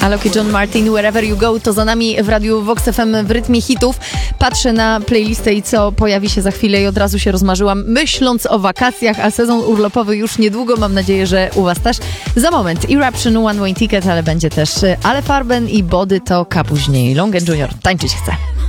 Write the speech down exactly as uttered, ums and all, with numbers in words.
Alok i John Martin, Wherever You Go, to za nami w Radiu Vox F M w rytmie hitów. Patrzę na playlistę i co pojawi się za chwilę i od razu się rozmarzyłam, myśląc o wakacjach, a sezon urlopowy już niedługo, mam nadzieję, że u was też. Za moment Eruption, One Way Ticket, ale będzie też Ale Farben i Body, to ka później. Long and Junior, tańczyć chcę.